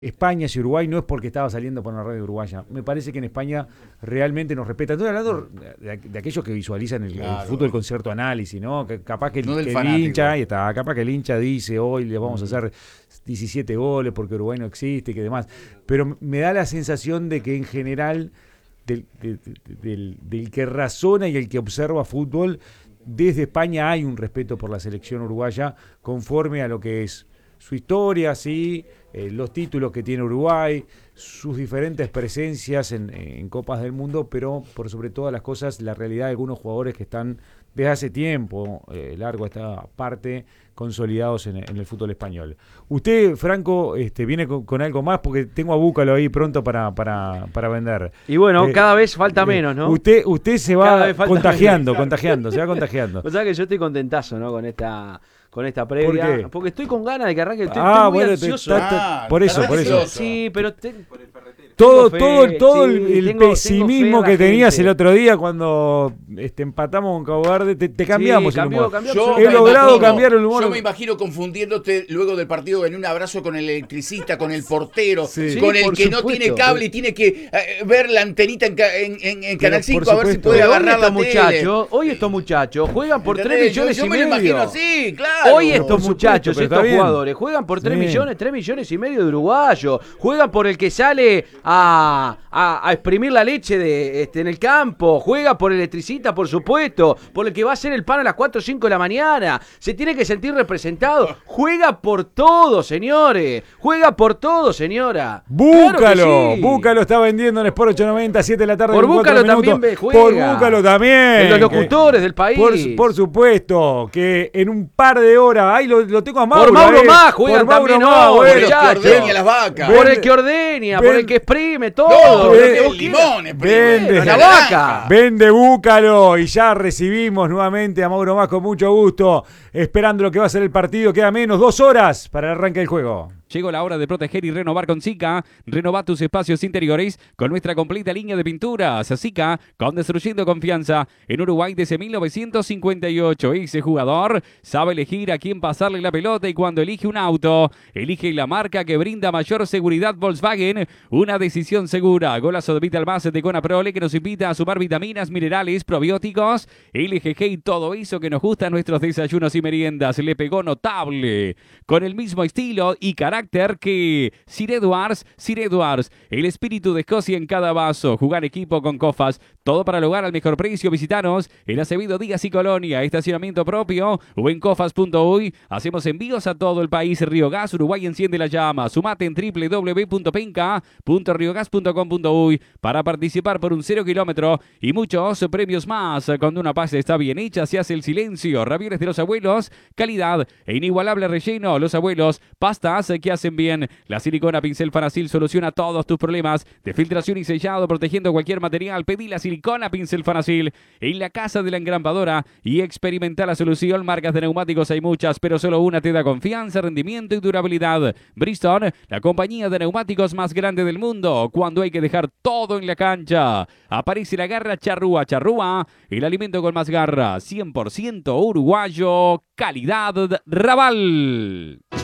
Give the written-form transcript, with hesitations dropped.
España y Uruguay no es porque estaba saliendo por una radio uruguaya. Me parece que en España realmente nos respetan. Estoy hablando de aquellos que visualizan el fútbol con cierto análisis, ¿no? Que capaz que, no que el hincha, ahí está, capaz que el hincha dice hoy le vamos a hacer 17 goles porque Uruguay no existe y que demás. Pero me da la sensación de que en general del que razona y el que observa fútbol, desde España hay un respeto por la selección uruguaya conforme a lo que es su historia, sí, los títulos que tiene Uruguay, sus diferentes presencias en Copas del Mundo, pero por sobre todas las cosas, la realidad de algunos jugadores que están desde hace tiempo, largo esta parte, consolidados en el fútbol español. Usted, Franco, viene con algo más, porque tengo a Búcalo ahí pronto para vender. Y bueno, cada vez falta menos, ¿no? Usted se va contagiando, se va contagiando. O sea que yo estoy contentazo, ¿no? Con esta previa. ¿Por qué? Porque estoy con ganas de que arranque el estoy muy bueno, ansioso. Por eso. Sí, pero todo el pesimismo que tenías el otro día cuando empatamos con Cabo Verde, te cambiamos el humor. He logrado cambiar el humor. Yo me imagino confundiéndote luego del partido en un abrazo con el electricista, con el portero, sí, con el que no tiene cable y tiene que ver la antenita en Canal 5 a ver si puede agarrar la tele. Hoy estos muchachos juegan por 3 millones y medio. Yo me lo imagino así, claro. Hoy estos muchachos, estos jugadores, juegan por 3 millones y medio de uruguayos. Juegan por el que sale a exprimir la leche en el campo. Juega por el electricista, por supuesto. Por el que va a hacer el pan a las 4 o 5 de la mañana. Se tiene que sentir representado. Juega por todo, señores. Juega por todo, señora. Búcalo. Claro sí. Búcalo está vendiendo en Sport 890, 7 de la tarde. Por Búcalo también juega. Por Búcalo también. En los locutores del país. Por supuesto, que en un par de horas, ahí lo tengo a Mauro. Por Mauro Más juegan también. Por el que ordeña las vacas. Por el que ordeña, por el que exprime todo. El limón, la vaca. Vende Búcalo y ya recibimos nuevamente a Mauro Más con mucho gusto, esperando lo que va a ser el partido. Queda menos 2 horas para el arranque del juego. Llegó la hora de proteger y renovar con Sika. Renova tus espacios interiores con nuestra completa línea de pinturas. Sika, construyendo confianza. En Uruguay desde 1958. Ese jugador sabe elegir a quién pasarle la pelota y cuando elige un auto, elige la marca que brinda mayor seguridad Volkswagen. Una decisión segura. Golazo de Vital Base de Conaprole que nos invita a sumar vitaminas, minerales, probióticos, LGG y todo eso que nos gusta en nuestros desayunos y meriendas. Le pegó notable. Con el mismo estilo y carácter que Sir Edwards, el espíritu de Escocia en cada vaso, jugar equipo con Cofas, todo para lograr al mejor precio. Visitanos en Acevedo Díaz y Colonia, estacionamiento propio o en cofas.uy. Hacemos envíos a todo el país. Río Gas, Uruguay enciende la llama. Sumate en www.penca.riogas.com.uy para participar por un 0 kilómetro y muchos premios más. Cuando una pasta está bien hecha, se hace el silencio. Ravioles de los abuelos, calidad e inigualable relleno. Los abuelos, pastas que hacen bien. La silicona pincel Fanacil soluciona todos tus problemas de filtración y sellado, protegiendo cualquier material. Pedí la silicona pincel Fanacil en la casa de la engrampadora y experimenta la solución. Marcas de neumáticos hay muchas, pero solo una te da confianza, rendimiento y durabilidad. Bridgestone, la compañía de neumáticos más grande del mundo. Cuando hay que dejar todo en la cancha, aparece la garra charrúa. Charrúa, el alimento con más garra. 100% uruguayo, calidad Raval.